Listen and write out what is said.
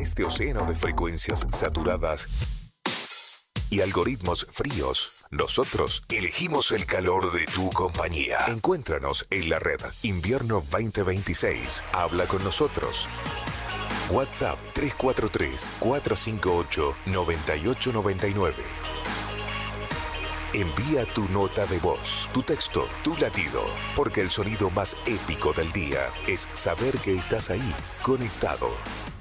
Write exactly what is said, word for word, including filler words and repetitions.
este océano de frecuencias saturadas y algoritmos fríos, nosotros elegimos el calor de tu compañía. Encuéntranos en la red Invierno veinte veintiséis. Habla con nosotros. WhatsApp tres cuatro tres, cuatro cinco ocho, nueve ocho nueve nueve. Envía tu nota de voz, tu texto, tu latido, porque el sonido más épico del día es saber que estás ahí, conectado.